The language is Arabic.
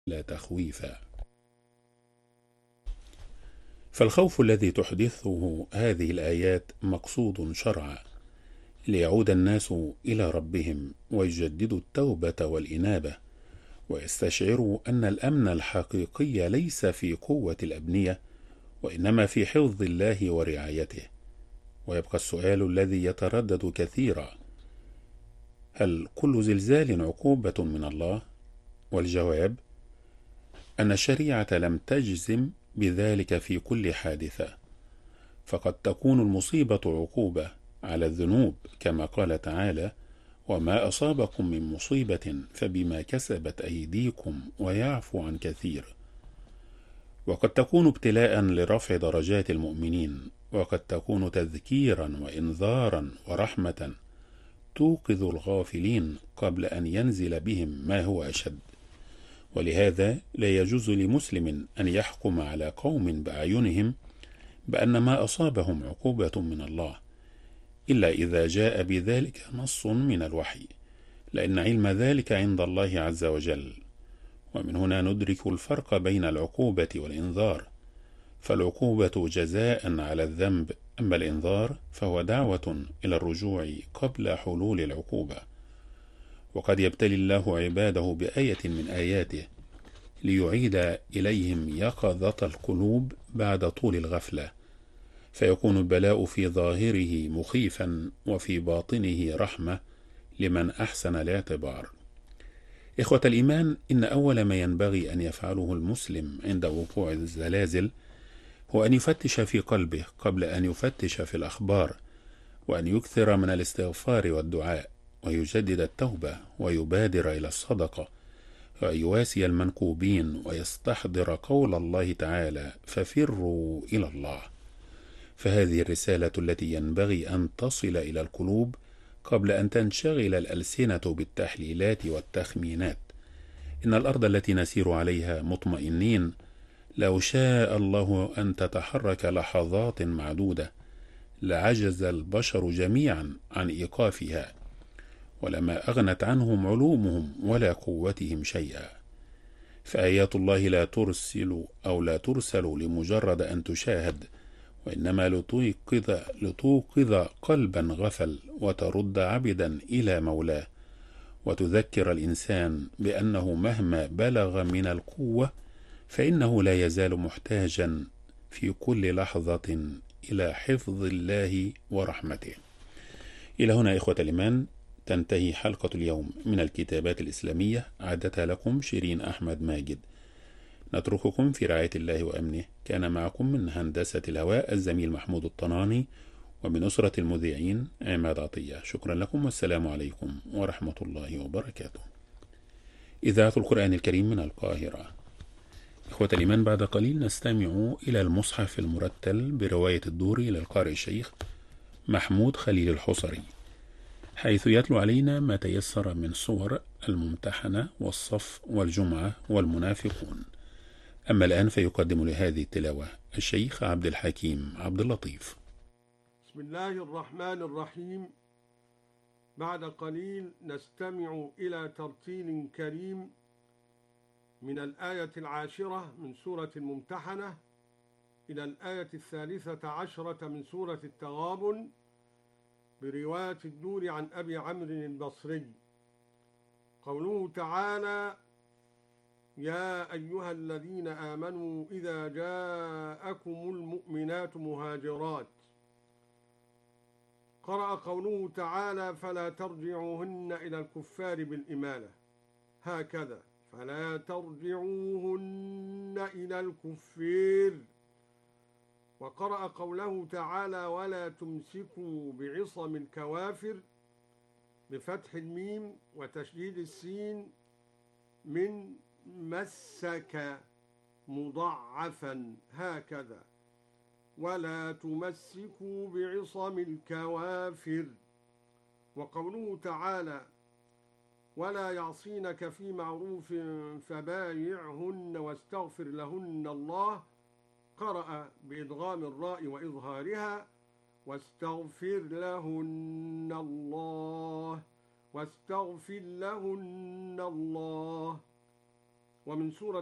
لا تخويفا. فالخوف الذي تحدثه هذه الآيات مقصود شرعا، ليعود الناس إلى ربهم ويجددوا التوبة والإنابة، ويستشعروا أن الأمن الحقيقي ليس في قوة الأبنية، وإنما في حفظ الله ورعايته. ويبقى السؤال الذي يتردد كثيرا: هل كل زلزال عقوبة من الله؟ والجواب أن الشريعة لم تجزم بذلك في كل حادثة، فقد تكون المصيبة عقوبة على الذنوب كما قال تعالى: وما أصابكم من مصيبة فبما كسبت أيديكم ويعفو عن كثير. وقد تكون ابتلاء لرفع درجات المؤمنين، وقد تكون تذكيرا وإنذارا ورحمة توقظ الغافلين قبل أن ينزل بهم ما هو أشد. ولهذا لا يجوز لمسلم أن يحكم على قوم بأعينهم بأن ما أصابهم عقوبة من الله، إلا إذا جاء بذلك نص من الوحي، لأن علم ذلك عند الله عز وجل. ومن هنا ندرك الفرق بين العقوبة والإنذار، فالعقوبة جزاء على الذنب، أما الإنذار فهو دعوة إلى الرجوع قبل حلول العقوبة. وقد يبتلي الله عباده بآية من آياته ليعيد إليهم يقظة القلوب بعد طول الغفلة، فيكون البلاء في ظاهره مخيفا وفي باطنه رحمة لمن أحسن الاعتبار. إخوة الإيمان، إن أول ما ينبغي أن يفعله المسلم عند وقوع الزلازل هو أن يفتش في قلبه قبل أن يفتش في الأخبار، وأن يكثر من الاستغفار والدعاء، ويجدد التوبة، ويبادر إلى الصدقة، ويواسي المنكوبين، ويستحضر قول الله تعالى: ففروا إلى الله. فهذه الرسالة التي ينبغي أن تصل إلى القلوب قبل أن تنشغل الألسنة بالتحليلات والتخمينات. إن الأرض التي نسير عليها مطمئنين لو شاء الله أن تتحرك لحظات معدودة لعجز البشر جميعا عن إيقافها، ولما أغنت عنهم علومهم ولا قوتهم شيئا. فآيات الله لا ترسل لمجرد أن تشاهد، وإنما لتوقظ قلبا غفل، وترد عبدا إلى مولاه، وتذكر الإنسان بأنه مهما بلغ من القوة فإنه لا يزال محتاجا في كل لحظة إلى حفظ الله ورحمته. إلى هنا إخوة الإيمان تنتهي حلقة اليوم من الكتابات الإسلامية، عادتها لكم شيرين أحمد ماجد. نترككم في رعاية الله وأمنه. كان معكم من هندسة الهواء الزميل محمود الطناني، ومن أسرة المذيعين عماد عطية. شكرا لكم، والسلام عليكم ورحمة الله وبركاته. إذاعة القرآن الكريم من القاهرة. إخوة الإيمان، بعد قليل نستمع إلى المصحف المرتل برواية الدوري للقارئ الشيخ محمود خليل الحصري، حيث يتلو علينا ما تيسر من صور الممتحنة والصف والجمعة والمنافقون. أما الآن فيقدم لهذه التلاوة الشيخ عبد الحكيم عبد اللطيف. بسم الله الرحمن الرحيم. بعد قليل نستمع إلى ترتيل كريم من الآية 10 من سورة الممتحنة إلى الآية 13 من سورة التغابن، برواية الدور عن أبي عمرو البصري. قوله تعالى: يا أيها الذين آمنوا إذا جاءكم المؤمنات مهاجرات. قرأ قوله تعالى: فلا ترجعوهن إلى الكفار بالإمالة، هكذا: فلا ترجعوهن إلى الكفار. وقرأ قوله تعالى: ولا تمسكوا بعصم الكوافر، بفتح الميم وتشديد السين، من مسك مضعفا، هكذا: ولا تمسكوا بعصم الكوافر. وقوله تعالى: ولا يعصينك في معروف فبايعهن واستغفر لهن الله. قرأ بإدغام الراء وإظهارها: واستغفر لهن الله، واستغفر لهن الله. ومن سورة